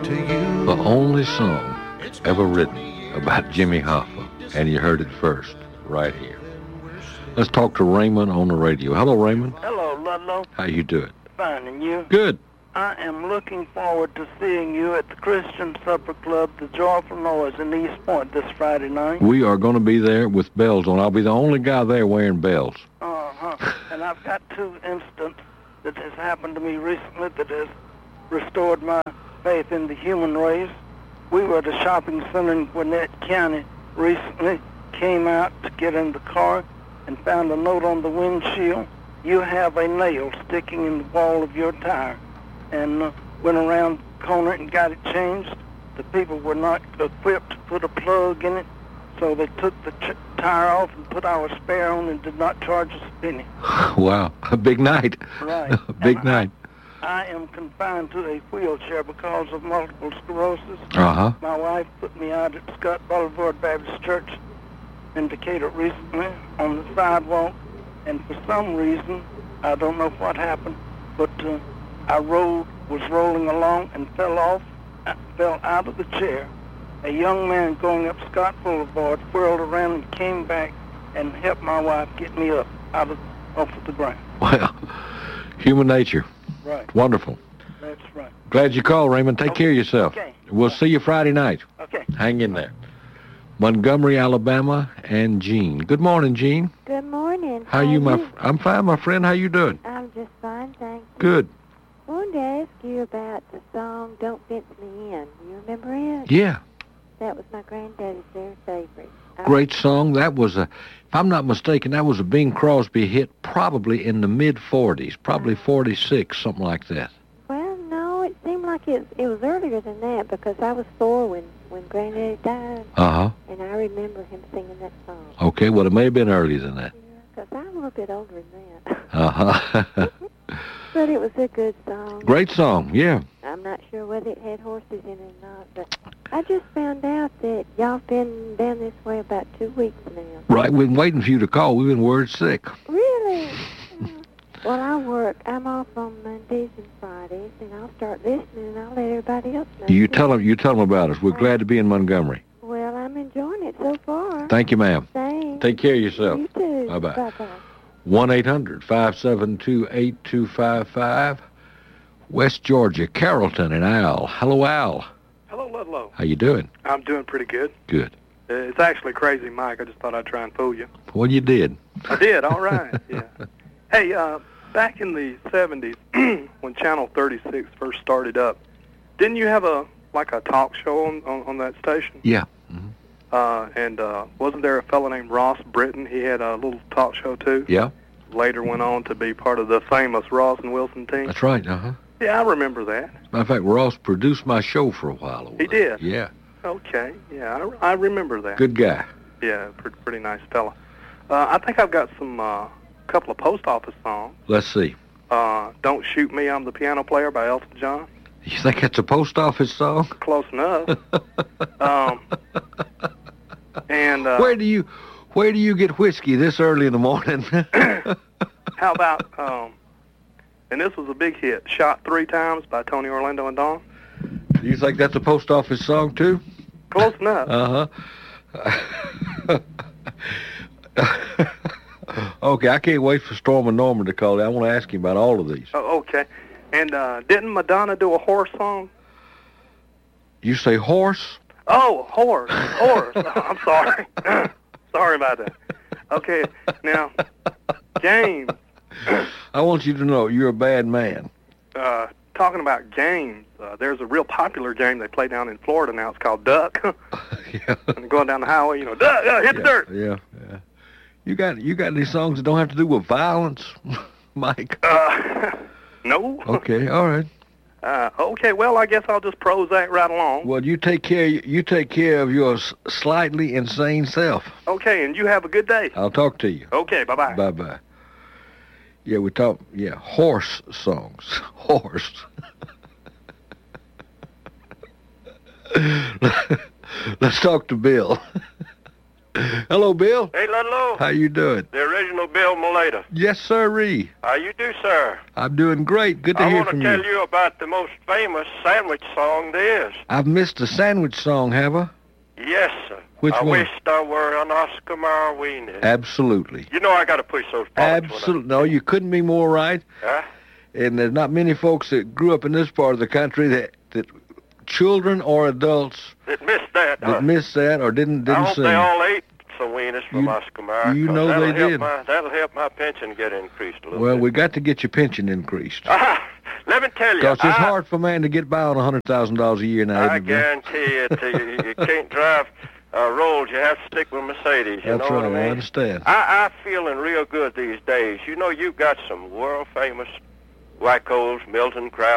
The only song ever written about Jimmy Hoffa, and you heard it first right here. Let's talk to Raymond on the radio. Hello, Raymond. Hello, Ludlow. How you doing? Fine, and you? Good. I am looking forward to seeing you at the Christian Supper Club, the Joyful Noise in East Point this Friday night. We are going to be there with bells on. I'll be the only guy there wearing bells. And I've got two incidents that has happened to me recently that has restored my faith in the human race. We were at a shopping center in Gwinnett County recently, came out to get in the car and found a note on the windshield. You have a nail sticking in the wall of your tire. And went around the corner and got it changed. The people were not equipped to put a plug in it, so they took the tire off and put our spare on and did not charge us a penny. Wow, a big night. Right. A big night. I am confined to a wheelchair because of multiple sclerosis. Uh-huh. My wife put me out at Scott Boulevard Baptist Church in Decatur recently on the sidewalk, and for some reason, I don't know what happened, but I was rolling along and fell out of the chair. A young man going up Scott Boulevard whirled around and came back and helped my wife get me up off of the ground. Well, human nature. Right. Wonderful. That's right. Glad you called, Raymond. Take care of yourself. Okay. We'll see you Friday night. Okay. Hang in there. Montgomery, Alabama, and Jean. Good morning, Jean. Good morning. How you, I'm fine, my friend. How you doing? I'm just fine, thanks. Good. I wanted to ask you about the song Don't Fence Me In. You remember it? Yeah. That was my granddaddy's very favorite. Great song. That was if I'm not mistaken, that was a Bing Crosby hit probably in the mid-40s, probably 46, something like that. Well, no, it seemed like it was earlier than that because I was 4 when Granddaddy died. Uh-huh. And I remember him singing that song. Okay, well, it may have been earlier than that. Yeah, because I'm a little bit older than that. Uh-huh. But it was a good song. Great song, yeah. I'm not sure whether it had horses in it or not, but I just found out that y'all been down this way about 2 weeks now. Right, we've been waiting for you to call. We've been worried sick. Really? Well, I'm off on Mondays and Fridays, and I'll start listening, and I'll let everybody else know. You tell them about us. We're glad to be in Montgomery. Well, I'm enjoying it so far. Thank you, ma'am. Thanks. Take care of yourself. You too. Bye-bye. Bye-bye. 1-800-572-8255. West Georgia, Carrollton, and Al. Hello, Al. Hello, Ludlow. How you doing? I'm doing pretty good. Good. It's actually Crazy Mike. I just thought I'd try and fool you. Well, you did. I did. All right. Yeah. Hey, back in the 70s, when Channel 36 first started up, didn't you have a talk show on that station? Yeah. Mm-hmm. And wasn't there a fellow named Ross Britton? He had a little talk show, too. Yeah. Later went on to be part of the famous Ross and Wilson team. That's right, uh-huh. Yeah, I remember that. Matter of fact, Ross produced my show for a while over He there. did? Yeah. Okay. Yeah, I remember that. Good guy. Yeah, pretty nice fella. I think I've got some couple of post office songs. Let's see. Don't Shoot Me, I'm the Piano Player by Elton John. You think that's a post office song? Close enough. And where do you get whiskey this early in the morning? How about and this was a big hit, Shot 3 Times by Tony Orlando and Dawn. Do you think that's a post office song too? Close enough. Uh-huh. Okay, I can't wait for Storm and Norman to call. I want to ask him about all of these. Oh, okay. And didn't Madonna do a horse song? You say horse? Oh, horse. I'm sorry. Sorry about that. Okay, now, James. I want you to know you're a bad man. Talking about games, there's a real popular game they play down in Florida now. It's called Duck. Yeah. And going down the highway, Duck, hit the dirt. Yeah. You got any songs that don't have to do with violence, Mike? No. Okay, all right. Okay, well, I guess I'll just Prozac right along. Well, you take care of your slightly insane self. Okay, and you have a good day. I'll talk to you. Okay, bye-bye. Bye-bye. Yeah, horse songs. Horse. Let's talk to Bill. Hello, Bill. Hey, Ludlow. How you doing? The original Bill Mulata. Yes, sirree. How you do, sir? I'm doing great. Good to hear from you. I want to tell you about the most famous sandwich song there is. I've missed a sandwich song, have I? Yes, sir. Which one? I wished I were an Oscar Mayer weenie. Absolutely. You know I got to push those politics. Absolutely. No, you couldn't be more right. Huh? And there's not many folks that grew up in this part of the country that children or adults that missed that. Missed that or didn't I hope sing. they all ate some wieners from Oscar Mayer. You know they did. That'll help my pension get increased a little bit. Well, we got to get your pension increased. Let me tell you. Because it's hard for a man to get by on $100,000 a year now. I guarantee it. You can't drive Rolls. You have to stick with Mercedes. You That's know right. what I mean? I understand. I'm feeling real good these days. You know, you've got some world-famous Wycko's, Milton, Kraft,